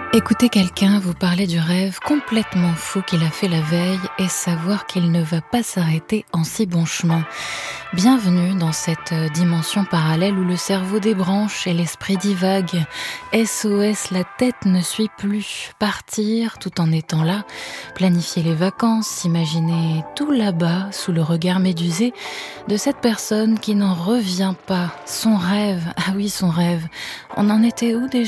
Écouter quelqu'un vous parler du rêve complètement fou qu'il a fait la veille et savoir qu'il ne va pas s'arrêter en si bon chemin. Bienvenue dans cette dimension parallèle où le cerveau débranche et l'esprit divague. SOS, la tête ne suit plus. Partir tout en étant là, planifier les vacances, s'imaginer tout là-bas sous le regard médusé de cette personne qui n'en revient pas. Son rêve, ah oui son rêve, on en était où déjà ?